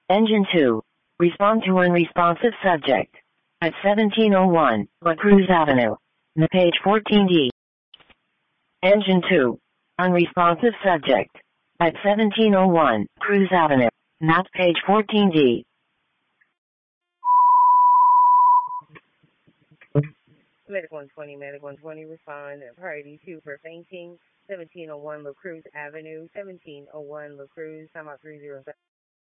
Engine 2. Respond to unresponsive subject. At 1701, La Cruz Avenue. Page 14D. Engine 2. Unresponsive subject. At 1701, Cruz Avenue. Map page 14D. Medic 120, respond. Priority 2 for fainting. 1701 La Cruz Avenue. 1701 La Cruz, time out 307.